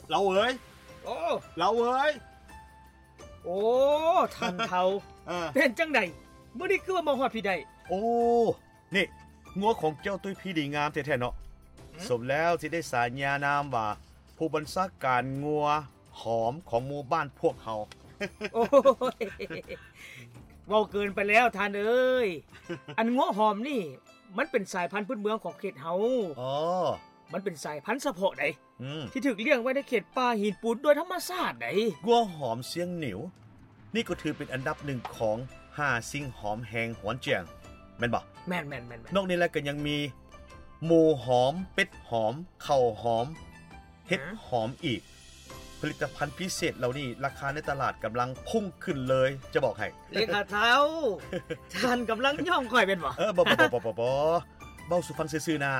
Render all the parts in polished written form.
เราเอ๋ยโอ้เราเอ๋ยโอ้ท่านเฒ่า เป็นจังได๋มื้อนี้คือว่ามาฮอดพี่ได้โอ้นี่งัวของเจ้าตุ้ยพี่ดีงามแท้ๆเนาะสมแล้วที่ได้สาญานามว่าผู้บัญชาการงัวหอมของหมู่บ้านพวกเฮาโอ้ยเว้าเกินไปแล้วท่านเอ้ยอันงัวหอมนี่มันเป็นสายพันธุ์พื้นเมืองของเขตเฮาอ๋อมันเป็นสายพันธุ์เฉพาะใดที่ถูกเลี้ยงไว้ในเขตป่าหินปูนโดยธรรมชาติใดงัวหอมเสียงเหนียวนี่ก็ถือเป็นอันดับหนึ่งของ5สิ่งหอมแห่งหวนเจียงแม่นบ่แม่นๆๆนอกนี้แล้วก็ยังมีหมูหอมเป็ดหอมข้าวหอมเห็ดหอมอีกผลิตภัณฑ์พิเศษเหล่านี้ราคาในตลาดกำลังพุ่งขึ้นเลยจะบอกให้เลขาเท้าท่านกำลังย่องข่อยเป็นบ่บ่เบ้าสู่ฟังซื่อๆนะ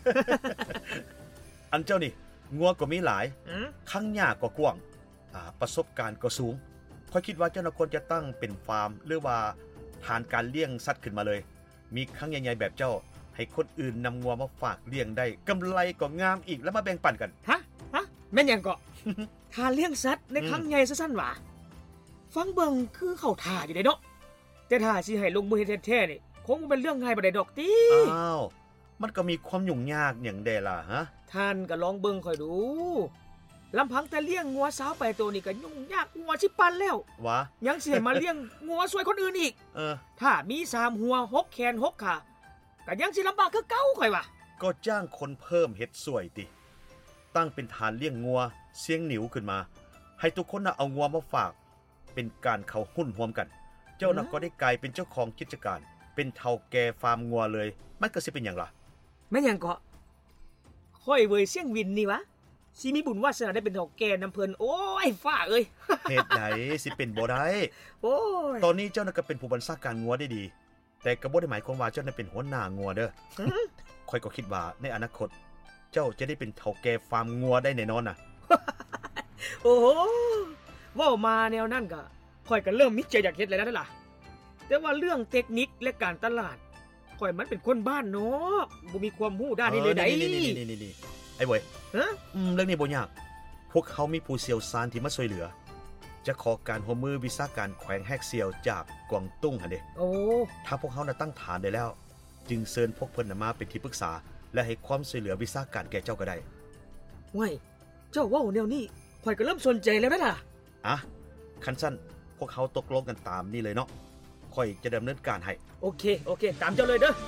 อันเจ้านี่งัวก็มีหลายข้างหญ้าก็กว้างประสบการณ์ก็สูงค่อยคิดว่าเจ้าน่ะควรจะตั้งเป็นฟาร์มหรือว่าฐานการเลี้ยงสัตว์ขึ้นมาเลยมีครั้งใหญ่ๆแบบเจ้าให้คนอื่นนำงัวมาฝากเลี้ยงได้กำไรก็งามอีกแล้วมาแบ่งปันกันฮะแม่นหยังก็ถ้าเลี้ยงสัตว์ในครั้งใหญ่ซะซั่นหว่าฟังเบิ่งคือเข้าท่าอยู่ได้เนาะแต่ถ้าสิให้ลงมือเฮ็ดแท้ๆนี่คงบ่เป็นเรื่องง่ายปานใดดอกติอ้าวมันก็มีความยุ่งยากหยังแดล่ะฮะท่านก็ลองเบิ่งค่อยดูลำพังแต่เลี้ยงงัวสาวไปตัวนี้ก็ยุ่งยากงัวสิปันแล้ววะยังสิให้มาเลี้ยงงัวสวยคนอื่นอีกถ้ามี3หัว6แขน6ขาก็ยังสิลำบากคือเก่าค่อยว่าก็จ้างคนเพิ่มเฮ็ดสวยติตั้งเป็นฐานเลี้ยงงัวเสียงหนิวขึ้นมาให้ทุกคนน่ะเอางัวมาฝากเป็นการเข้าหุ้นร่วมกันเจ้าน่ะก็ได้กลายเป็นเจ้าของกิจการเป็นเฒ่าแก่ฟาร์มงัวเลยมันก็สิเป็นหยังล่ะแม่นหยังก็ค่อยเว้ยเสียงวินนี่วะสิมีบุญวาสนาได้เป็นเฒ่าแก่นำเพิ่นโอ้ยฟ้าเอ้ยเฮ็ดไดสิเป็นบ่ได้โอ้ยตอนนี้เจ้าน่ะก็เป็นผู้บัญชาการงัวได้ดีแต่ก็บ่ได้หมายความว่าเจ้าน่ะเป็นหัวหน้างัวเด้อค่อยก็คิดว่าในอนาคตเจ้าจะได้เป็นเฒ่าแก่ฟาร์มงัวได้แน่นอนน่ะโอ้โหเว้ามาแนวนั้นก็ค่อยก็เริ่มมีใจอยากเฮ็ดแล้วนั่นล่ะแต่ว่าเรื่องเทคนิคและการตลาดค่อยมันเป็นคนบ้านเนาะบ่มีความรู้ด้านนี้เลยไดนี่ไอ้เว้ยเรื่องนี้บ่ยากพวกเขามีผู้เชี่ยวชาญที่มาช่วยเหลือจะขอการร่วมมือวิชาการแขวงแฮกเซียวจากกวางตุ้งหั่นเด้โอ้ถ้าพวกเขาน่ะตั้งฐานได้แล้วจึงเชิญพวกเพิ่นน่ะมาเป็นที่ปรึกษาและให้ความช่วยเหลือวิชาการแก่เจ้าก็ได้ว้ายเจ้าเว้าแนวนี้ข่อยก็เริ่มสนใจแล้วนะล่ะคันซั่นพวกเขาตกลงกันตามนี่เลยเนาะค่อยจะดำเนินการให้โอเคตามเจ้าเลยเด้อ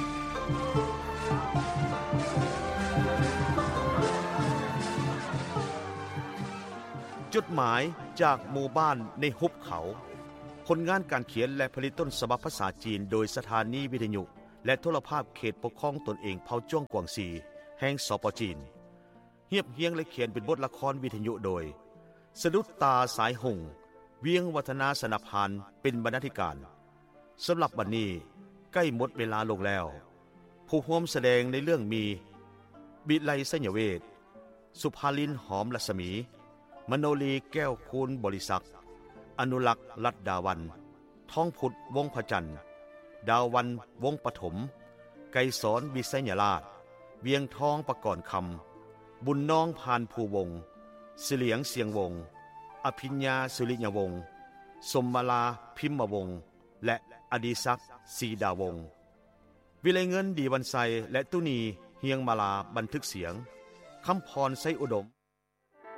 จดหมายจากหมู่บ้านในหุบเขาผลงานการเขียนและผลิตต้นฉบับภาษาจีนโดยสถานีวิทยุและโทรภาพเขตปกครองตนเองเผ่าจ้วงกวางซีแห่งสป.จีนเรียบเรียงและเขียนเป็นบทละครวิทยุโดยสดุดตาสายหงเวียงวัฒนาสนพานเป็นบรรณาธิการสำหรับวันนี้ใกล้หมดเวลาลงแล้วผู้ร่วมแสดงในเรื่องมีบิไลสัญเวชสุภาลินหอมรัศมีมโนลีแก้วคูณบริษัทอนุรักษ์ลัดดาวันท้องผุดวงพระจันทร์ดาววันวงปฐมไกรสอนวิสัญราชเวียงทองประกรณ์คำบุญน้องพานภูวงศ์เสลียงเสียงวงศ์อภิญญาสุริยวงศ์สมมาลาพิมมวงศ์และอดีศักดิ์ศรีดาวงศ์วิไลเงินดีวันไซและตุนีเฮียงมาลาบันทึกเสียงคำพรไซอุดม